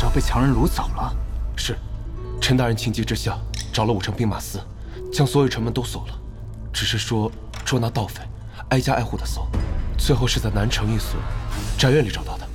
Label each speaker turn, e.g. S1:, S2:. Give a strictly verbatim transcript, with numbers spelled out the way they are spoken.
S1: 被强人掳走了。
S2: 是，陈大人情急之下找了五城兵马司，将所有城门都锁了，只是说捉拿盗匪，挨家挨户的搜，最后是在南城一所宅院里找到的。